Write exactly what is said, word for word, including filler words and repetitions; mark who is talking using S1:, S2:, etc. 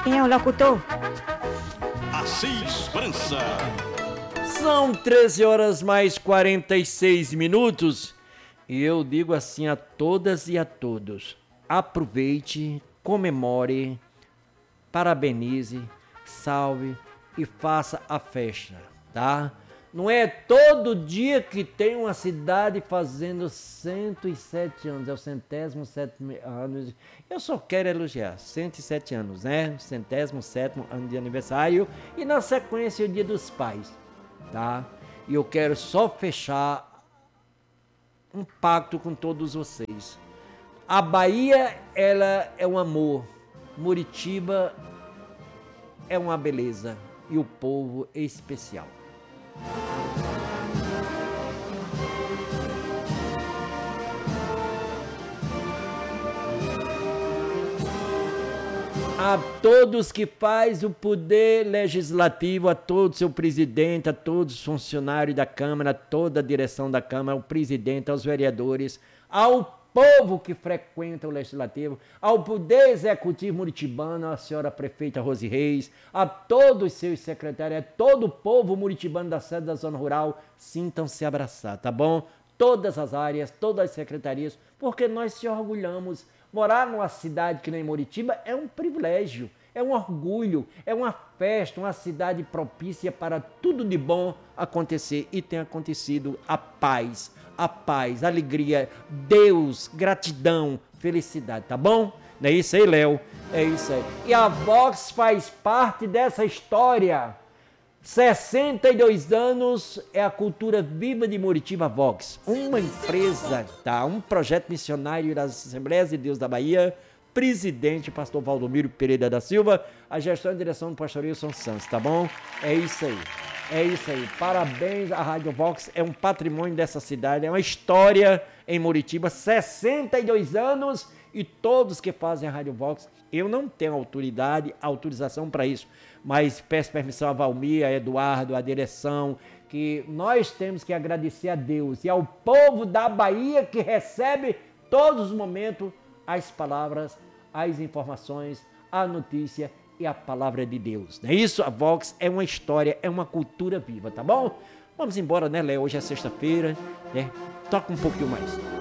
S1: Quem é o locutor?
S2: Assis França.
S3: São treze horas mais quarenta e seis minutos e eu digo assim a todas e a todos: aproveite, comemore, parabenize, salve e faça a festa, tá? Não é todo dia que tem uma cidade fazendo cento e sete anos, é o centésimo sétimo ano. Eu só quero elogiar, cento e sete anos, né? Centésimo sétimo ano de aniversário e na sequência o Dia dos Pais, tá? E eu quero só fechar um pacto com todos vocês. A Bahia, ela é um amor, Muritiba é uma beleza e o povo é especial. A todos que faz o poder legislativo, a todo o seu presidente, a todos os funcionários da Câmara, a toda a direção da Câmara, ao presidente, aos vereadores, ao povo que frequenta o legislativo, ao poder executivo muritibano, a senhora prefeita Rose Reis, a todos os seus secretários, a todo o povo muritibano da sede da zona rural, sintam-se abraçados, tá bom? Todas as áreas, todas as secretarias, porque nós se orgulhamos. Morar numa cidade que nem Muritiba é um privilégio, é um orgulho, é uma festa, uma cidade propícia para tudo de bom acontecer e tem acontecido. A paz, a paz, a alegria, Deus, gratidão, felicidade, tá bom? Não é isso aí, Léo? É isso aí. E a Vox faz parte dessa história. sessenta e dois anos é a cultura viva de Muritiba Vox, uma empresa, tá? Um projeto missionário das Assembleias de Deus da Bahia, presidente pastor Valdomiro Pereira da Silva, a gestão e direção do pastor Wilson Santos, tá bom? É isso aí, é isso aí. Parabéns à Rádio Vox, é um patrimônio dessa cidade, é uma história em Muritiba, sessenta e dois anos e todos que fazem a Rádio Vox, eu não tenho autoridade, autorização para isso, mas peço permissão a Valmir, a Eduardo, a direção, que nós temos que agradecer a Deus e ao povo da Bahia que recebe todos os momentos as palavras, as informações, a notícia e a palavra de Deus. Não é isso? A Vox é uma história, é uma cultura viva, tá bom? Vamos embora, né, Léo? Hoje é sexta-feira, né? Toca um pouquinho mais.